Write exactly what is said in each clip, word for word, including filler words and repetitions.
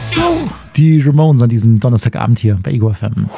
Let's go! Die Ramones an diesem Donnerstagabend hier bei Ego F M.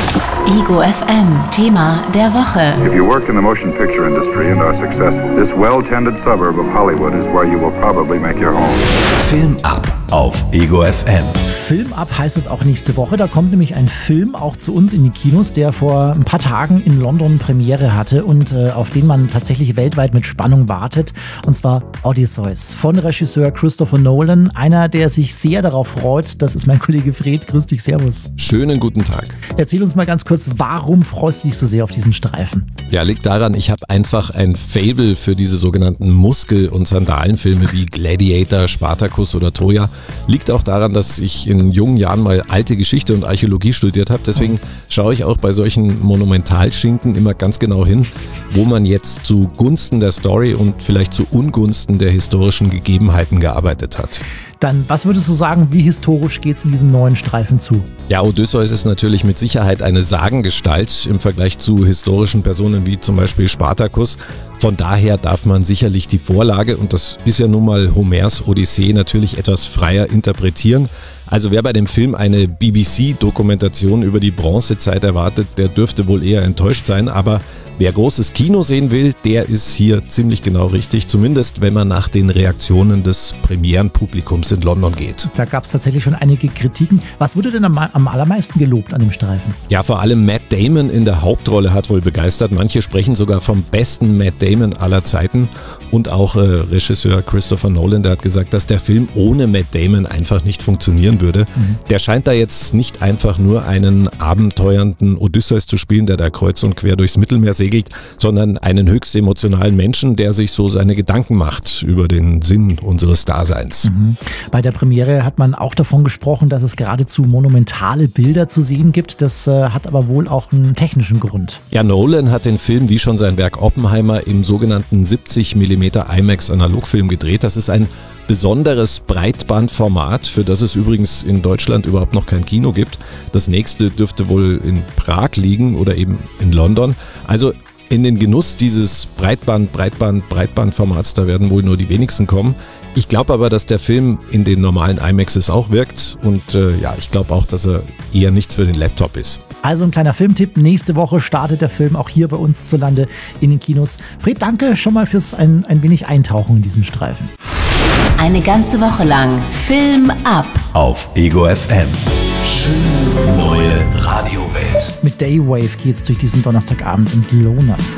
Ego F M, Thema der Woche. If you work in the motion picture industry and are successful, this well-tended suburb of Hollywood is where you will probably make your home. Film ab auf Ego F M. Film ab heißt es auch nächste Woche. Da kommt nämlich ein Film auch zu uns in die Kinos, der vor ein paar Tagen in London Premiere hatte und äh, auf den man tatsächlich weltweit mit Spannung wartet. Und zwar Odysseus von Regisseur Christopher Nolan. Einer, der sich sehr darauf freut. Das ist mein Kollege Fred. Grüß dich, servus. Schönen guten Tag. Erzähl uns mal ganz kurz, warum freust du dich so sehr auf diesen Streifen? Ja, liegt daran, ich habe einfach ein Faible für diese sogenannten Muskel- und Sandalenfilme wie Gladiator, Spartacus oder Troja. Liegt auch daran, dass ich in jungen Jahren mal alte Geschichte und Archäologie studiert habe. Deswegen schaue ich auch bei solchen Monumentalschinken immer ganz genau hin, wo man jetzt zu Gunsten der Story und vielleicht zu Ungunsten der historischen Gegebenheiten gearbeitet hat. Dann, was würdest du sagen, wie historisch geht es in diesem neuen Streifen zu? Ja, Odysseus ist natürlich mit Sicherheit eine Sagengestalt im Vergleich zu historischen Personen wie zum Beispiel Spartacus. Von daher darf man sicherlich die Vorlage, und das ist ja nun mal Homers Odyssee, natürlich etwas freier interpretieren. Also wer bei dem Film eine B B C-Dokumentation über die Bronzezeit erwartet, der dürfte wohl eher enttäuscht sein, aber wer großes Kino sehen will, der ist hier ziemlich genau richtig, zumindest wenn man nach den Reaktionen des Premierenpublikums in London geht. Da gab es tatsächlich schon einige Kritiken. Was wurde denn am, am allermeisten gelobt an dem Streifen? Ja, vor allem Matt Damon in der Hauptrolle hat wohl begeistert. Manche sprechen sogar vom besten Matt Damon aller Zeiten. Und auch äh, Regisseur Christopher Nolan, der hat gesagt, dass der Film ohne Matt Damon einfach nicht funktionieren würde. Mhm. Der scheint da jetzt nicht einfach nur einen abenteuernden Odysseus zu spielen, der da kreuz und quer durchs Mittelmeer segelt, sondern einen höchst emotionalen Menschen, der sich so seine Gedanken macht über den Sinn unseres Daseins. Mhm. Bei der Premiere hat man auch davon gesprochen, dass es geradezu monumentale Bilder zu sehen gibt. Das äh, hat aber wohl auch einen technischen Grund. Ja, Nolan hat den Film wie schon sein Werk Oppenheimer im sogenannten siebzig Millimeter IMAX Analogfilm gedreht. Das ist ein besonderes Breitbandformat, für das es übrigens in Deutschland überhaupt noch kein Kino gibt. Das nächste dürfte wohl in Prag liegen oder eben in London. Also in den Genuss dieses Breitband, Breitband, Breitbandformats, da werden wohl nur die wenigsten kommen. Ich glaube aber, dass der Film in den normalen IMAXes auch wirkt und äh, ja, ich glaube auch, dass er eher nichts für den Laptop ist. Also ein kleiner Filmtipp, nächste Woche startet der Film auch hier bei uns zu Lande in den Kinos. Fred, danke schon mal fürs ein, ein wenig Eintauchen in diesen Streifen. Eine ganze Woche lang Film ab Auf Ego F M. Schöne neue Radiowelt. Mit Daywave geht's durch diesen Donnerstagabend entlohnen.